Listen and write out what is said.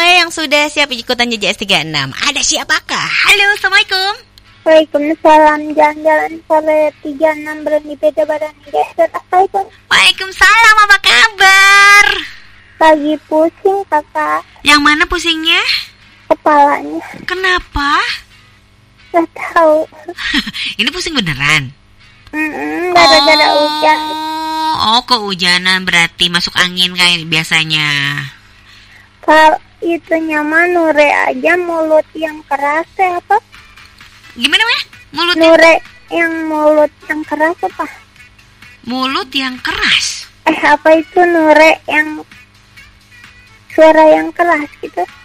yang sudah siap ikutan JJS 36. Ada siapakah? Halo, Assalamualaikum. Waalaikumsalam. Jalan-jalan sore 36 berani beda badan. Assalamualaikum. Waalaikumsalam, apa kabar? Lagi pusing kakak. Yang mana pusingnya? Kepalanya. Kenapa? Gak tahu. Ini pusing beneran? Gara-gara hujan. Oh, kehujanan berarti masuk angin kayak biasanya. Kalau itunya mah Nure aja mulut yang keras apa? Gimana ya? Nure yang mulut yang keras apa? Mulut yang keras? Apa itu Nure yang suara yang keras gitu?